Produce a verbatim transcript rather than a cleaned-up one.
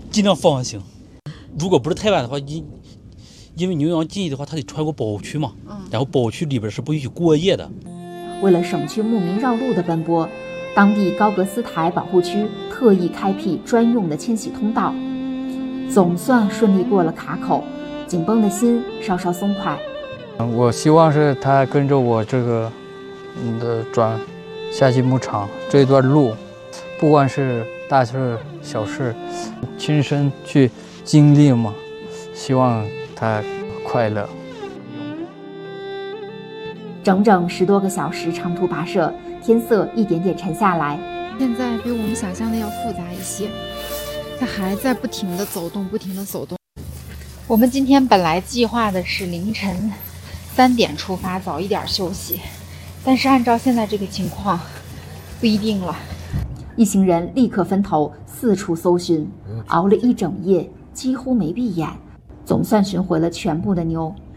尽量放行。如果不是太晚的话，因因为牛羊进去的话，它得穿过保护区嘛，然后保护区里边是不允许过夜的。 为了省去牧民绕路的奔波，当地高格斯台保护区特意开辟专用的迁徙通道，总算顺利过了卡口，紧绷的心稍稍松快。 我希望是他跟着我这个嗯的转夏季牧场这段路，不管是大事小事，亲身去经历嘛，希望他快乐。 整整十多个小时长途跋涉，天色一点点沉下来。 现在比我们想象的要复杂一些，它还在不停地走动，不停地走动。我们今天本来计划的是凌晨三点出发，早一点休息，但是按照现在这个情况，不一定了。 一行人立刻分头四处搜寻，熬了一整夜，几乎没闭眼，总算寻回了全部的牛。